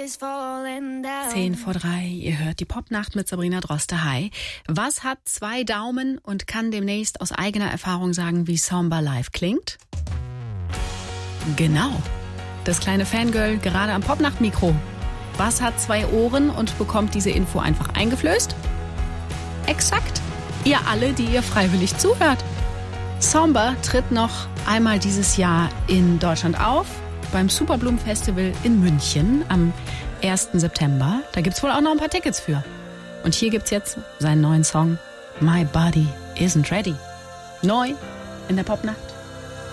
10:03, ihr hört die Popnacht mit Sabrina Droste. Hi. Was hat 2 Daumen und kann demnächst aus eigener Erfahrung sagen, wie Samba live klingt? Genau. Das kleine Fangirl gerade am Popnacht-Mikro. Was hat 2 Ohren und bekommt diese Info einfach eingeflößt? Exakt. Ihr alle, die ihr freiwillig zuhört. Samba tritt noch einmal dieses Jahr in Deutschland auf, beim Superbloom Festival in München am 1. September. Da gibt's wohl auch noch ein paar Tickets für. Und hier gibt's jetzt seinen neuen Song My Body Isn't Ready. Neu in der Popnacht.